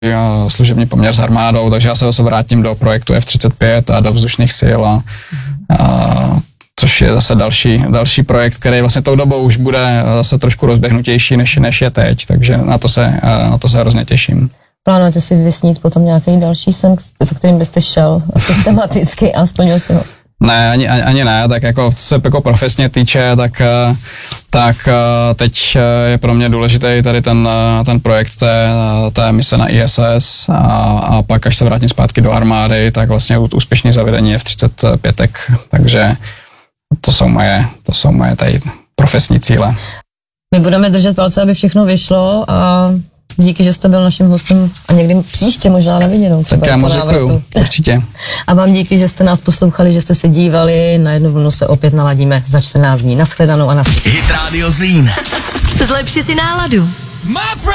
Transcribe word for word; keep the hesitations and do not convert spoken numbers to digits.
služební poměr s armádou, takže já se zase vrátím do projektu F třicet pět a do vzdušných sil a, a což je zase další, další projekt, který vlastně tou dobou už bude zase trošku rozběhnutější, než, než je teď, takže na to se, na to se hrozně těším. Plánujete si vysnít potom nějaký další sen, za kterým byste šel systematicky a splnil si ho? Ne, ani, ani ne, tak jako co se jako profesně týče, tak, tak teď je pro mě důležitý tady ten, ten projekt té, té mise na I S S a, a pak až se vrátím zpátky do armády, tak vlastně úspěšný zavedení F třicet pět, takže to jsou moje, to jsou moje tady profesní cíle. My budeme držet palce, aby všechno vyšlo a díky, že jste byl naším hostem a někdy příště možná na viděnou. Tak já moc děkuju, určitě. A vám díky, že jste nás poslouchali, že jste se dívali. Na jednu vlnu se opět naladíme za čtrnáct dní. Naschledanou a naschledanou. Hit Radio Zlín. Zlepši si náladu.